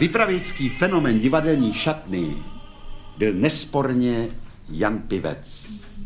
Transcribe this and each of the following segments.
Vypravěčský fenomén divadelní šatny byl nesporně Jan Pivec.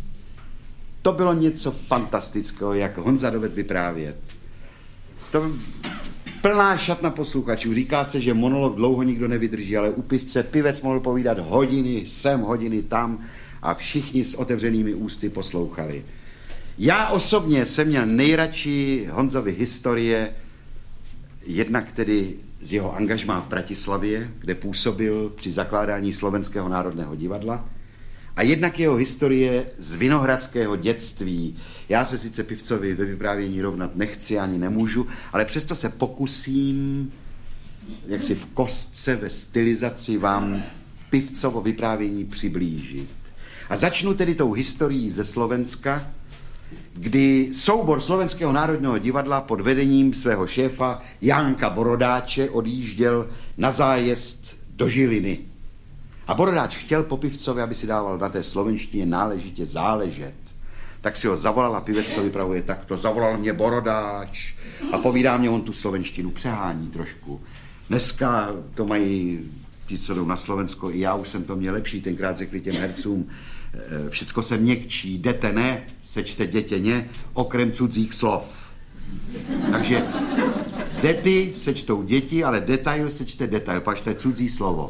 To bylo něco fantastického, jak Honza dovedl vyprávět. To plná šatna posluchačů. Říká se, že monolog dlouho nikdo nevydrží, ale u Pivce Pivec mohl povídat hodiny sem, hodiny tam a všichni s otevřenými ústy poslouchali. Já osobně jsem měl nejradši Honzovy historie, jednak tedy z jeho angažmá v Bratislavě, kde působil při zakládání Slovenského národného divadla, a jednak jeho historie z vinohradského dětství. Já se sice Pivcovi ve vyprávění rovnat nechci, ani nemůžu, ale přesto se pokusím, jak si v kostce, ve stylizaci vám Pivcovo vyprávění přiblížit. A začnu tedy tou historií ze Slovenska, kdy soubor Slovenského národního divadla pod vedením svého šéfa Janka Borodáče odjížděl na zájezd do Žiliny. A Borodáč chtěl po Pivcovi, aby si dával na té slovenštině náležitě záležet. Tak si ho zavolal a Pivec to vypravuje takto. Zavolal mě Borodáč a povídá mě, on tu slovenštinu přehání trošku. Dneska to mají ti, co jdou na Slovensko, i já už jsem to měl lepší, tenkrát řekli těm hercům, všecko se měkčí, jdete ne, sečte dětěně, okrem cudzích slov. Takže dety sečtou děti, ale detail sečte detail, pač to je cudzí slovo.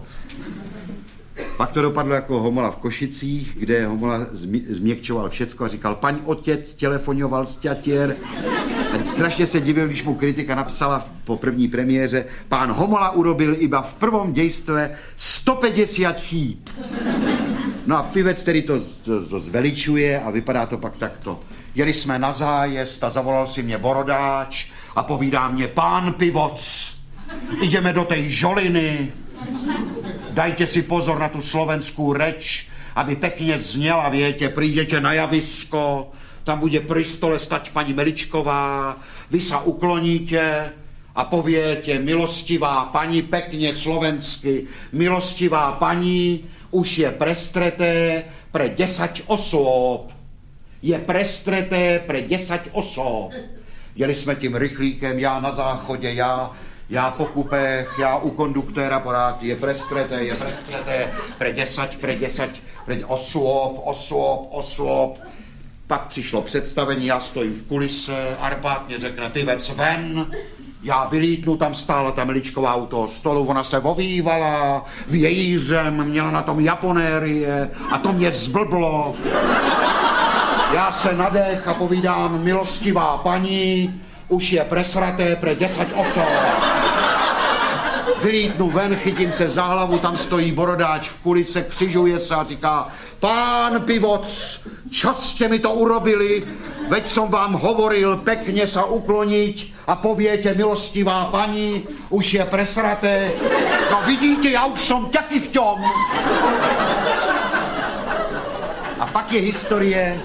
Pak to dopadlo jako Homola v Košicích, kde Homola změkčoval všecko a říkal, paň otec telefonoval z Ťatier. A strašně se divil, když mu kritika napsala po první premiéře, pán Homola urobil iba v prvom dejstve 150 chýb. No a Pivec tedy to zveličuje a vypadá to pak takto. Jeli jsme na zájezd a zavolal si mě Borodáč a povídá mě, pán Pivoc, ideme do tej Žoliny, dajte si pozor na tu slovenskou reč, aby pekne zněla, viete, prídete na javisko, tam bude pri stole stať pani Meličková, vy sa ukloníte a poviete, milostivá pani, pekne slovensky, milostivá pani, už je prestreté pre 10 osôb. Je prestreté pre 10 osôb. Jeli jsme tím rychlíkem, já na záchodě, já po kupech, já u konduktéra porád, je prestreté, pre 10 osôb. Pak přišlo představení, já stojím v kulise, Arpád mě řekne, Pivec ven, já vylítnu, tam stála ta Meličková u toho stolu, ona se ovývala vějířem, měla na tom japonérie a to mě zblblo. Já se nadech a povídám, milostivá paní, už je presraté pre 10 osob. Vylítnu ven, chytím se za hlavu, tam stojí Borodáč v kulise, křižuje se a říká, pán Pivoc, čo ste mi to urobili? Veď som vám hovoril pekne sa ukloniť a poviete, milostivá pani, už je presraté. No vidíte, já už som taky v tom. A pak je historie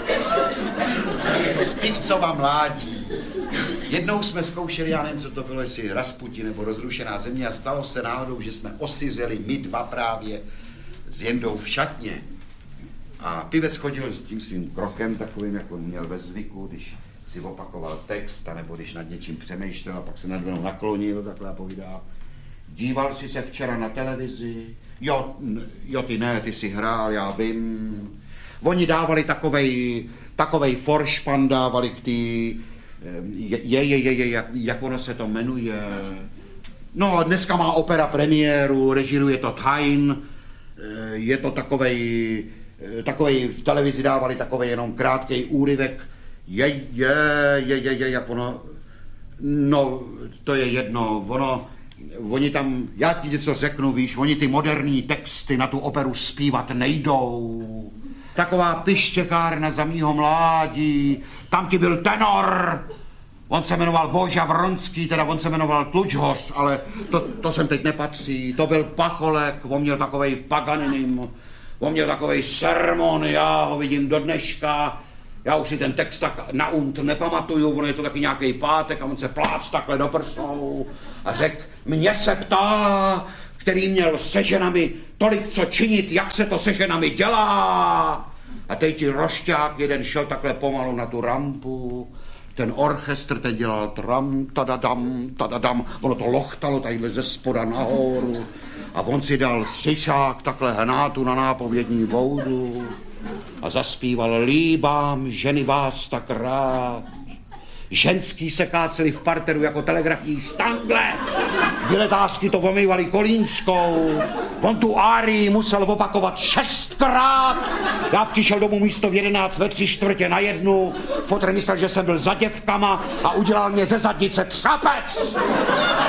z Pivcova mládí. Jednou jsme zkoušeli, já nevím, co to bylo, jestli Rasputin nebo Rozrušená země, a stalo se náhodou, že jsme osiřeli my dva právě s Jendou v šatně. A Pivec chodil s tím svým krokem takovým, jak on měl ve zvyku, když si opakoval text, anebo když nad něčím přemýšlel a pak se nad mnou naklonil, takhle povídá. Díval jsi se včera na televizi? Jo, ty ne, ty si hrál, já vím. Oni dávali takovej foršpan, dávali k tý... jak ono se to jmenuje. No, dneska má opera premiéru, režiruje to Tain, je to takovej v televizi dávali takovej jenom krátkej úryvek. Jak ono, no, to je jedno, oni tam, já ti něco řeknu, víš, oni ty moderní texty na tu operu zpívat nejdou. Taková pištěkárna za mýho mládí, tam ti byl tenor, on se jmenoval Boža Vronský, teda on se jmenoval Tlučhoř, ale to sem teď nepatří, to byl Pacholek, on měl takovej v Paganinim, on měl takovej sermon, já ho vidím do dneška, já už si ten text tak na nepamatuju, on je to taky nějaký pátek a on se plác takhle do prsou a řekl, mě se ptá, který měl se ženami tolik co činit, jak se to se ženami dělá. A teď ti rošťák jeden šel takhle pomalu na tu rampu, Ten orchestr ten dělal tram, tadadam, ono to lochtalo tadyhle ze spoda nahoru a on si dal střičák takhle hnátu na nápovědní boudu a zaspíval líbám ženy vás tak rád. Ženský se káceli v parteru jako telegrafní štangle. Diletářky to omývali kolínskou. On tu árii musel opakovat 6krát. Já přišel domů místo v 11 ve 3/4 Fotr myslel, že jsem byl za děvkama a udělal mě ze zadnice třapec.